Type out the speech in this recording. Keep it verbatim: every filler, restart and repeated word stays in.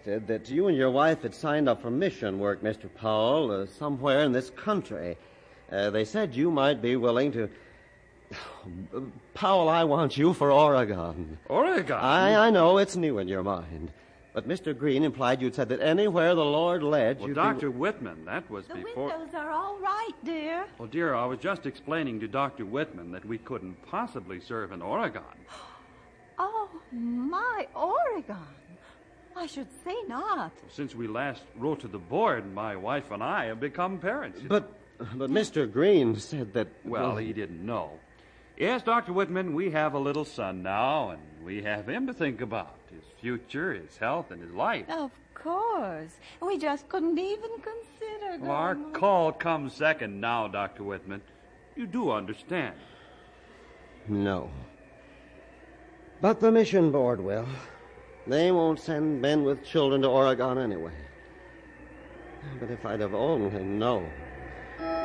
suggested that you and your wife had signed up for mission work, Mister Powell, uh, somewhere in this country. Uh, they said you might be willing to... Powell, I want you for Oregon. Oregon? I, I know it's new in your mind. But Mister Green implied you'd said that anywhere the Lord led well, you... Well, Doctor be... Whitman, that was the before... The windows are all right, dear. Well, dear, I was just explaining to Doctor Whitman that we couldn't possibly serve in Oregon. Oh, my, Oregon. I should say not. Since we last wrote to the board, my wife and I have become parents. But, but Mister Green said that... Well, he didn't know. Yes, Doctor Whitman, we have a little son now, and we have him to think about. His future, his health, and his life. Of course. We just couldn't even consider... Well, our call comes second now, Doctor Whitman. You do understand. No. But the mission board will. They won't send men with children to Oregon anyway. But if I'd have only known...